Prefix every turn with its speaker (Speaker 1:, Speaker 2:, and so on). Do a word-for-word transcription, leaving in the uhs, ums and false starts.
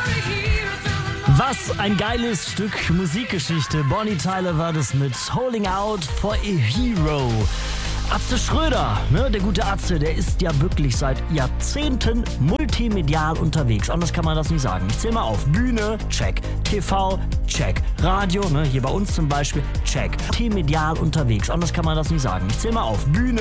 Speaker 1: Was ein geiles Stück Musikgeschichte. Bonnie Tyler war das mit Holding Out for a Hero. Atze Schröder, ne, der gute Atze, der ist ja wirklich seit Jahrzehnten multimedial unterwegs. Anders kann man das nicht sagen. Ich zähl mal auf. Bühne, check. T V, check. Radio, ne, hier bei uns zum Beispiel, check. Multimedial unterwegs. Anders kann man das nicht sagen. Ich zähl mal auf. Bühne.